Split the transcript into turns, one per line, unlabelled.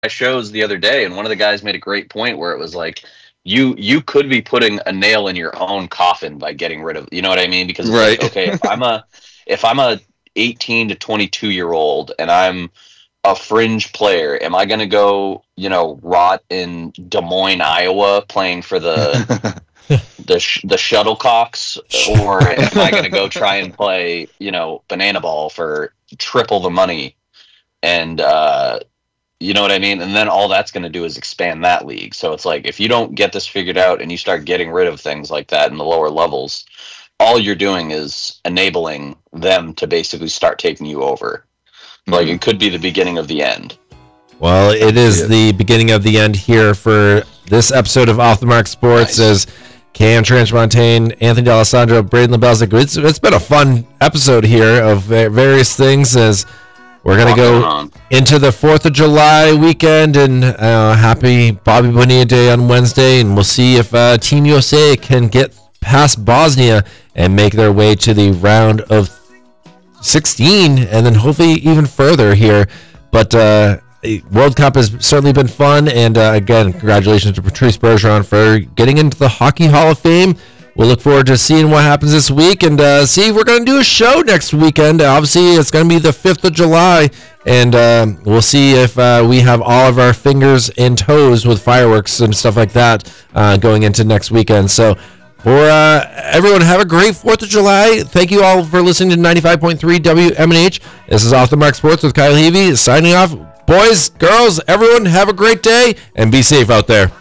shows the other day, and one of the guys made a great point where it was like, you could be putting a nail in your own coffin by getting rid of, you know what I mean? Because it's
Right.
like, okay, if I'm a 18 to 22 year old and I'm a fringe player, am I going to go, rot in Des Moines, Iowa, playing for the Shuttlecocks, or am I going to go try and play, banana ball for triple the money? And you know what I mean? And then all that's going to do is expand that league. So it's like, if you don't get this figured out and you start getting rid of things like that in the lower levels, all you're doing is enabling them to basically start taking you over. Like, it could be the beginning of the end.
Well, it is the beginning of the end here for this episode of Off the Mark Sports. As Cam Transmontane, Anthony D'Alessandro, Braden LaBelzic. It's been a fun episode here of various things, as we're going to go into the 4th of July weekend, and happy Bobby Bonilla Day on Wednesday, and we'll see if Team USA can get past Bosnia and make their way to the round of 16, and then hopefully even further here. But World Cup has certainly been fun, and again, congratulations to Patrice Bergeron for getting into the Hockey Hall of Fame. We'll look forward to seeing what happens this week, and we're going to do a show next weekend. Obviously, it's going to be the 5th of July, and we'll see if we have all of our fingers and toes with fireworks and stuff like that going into next weekend. So for everyone, have a great 4th of July. Thank you all for listening to 95.3 WMNH. This is Off the Mark Sports with Kyle Heavey signing off. Boys, girls, everyone, have a great day and be safe out there.